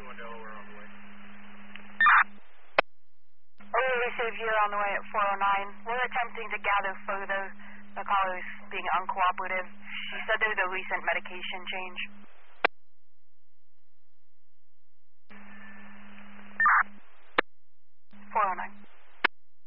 21 Delaware on the way. We received you on the way at 409. We're attempting to gather photos. The caller's being uncooperative. She said there's a recent medication change.